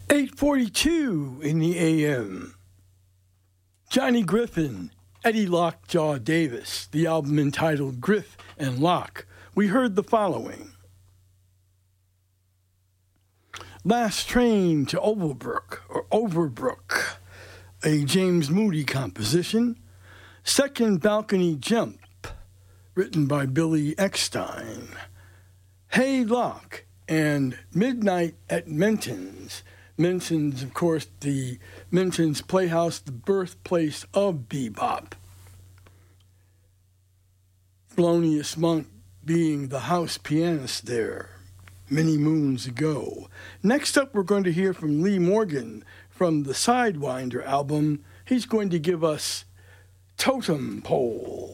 8:42 in the AM. Johnny Griffin, Eddie Lockjaw Davis, the album entitled Griff and Lock. We heard the following. Last Train to Overbrook, a James Moody composition. Second Balcony Jump, written by Billy Eckstine. Hey Lock and Midnight at Menton's. Menton's, of course, the Menton's Playhouse, the birthplace of bebop. Thelonious Monk being the house pianist there many moons ago. Next up, we're going to hear from Lee Morgan from the Sidewinder album. He's going to give us Totem Pole.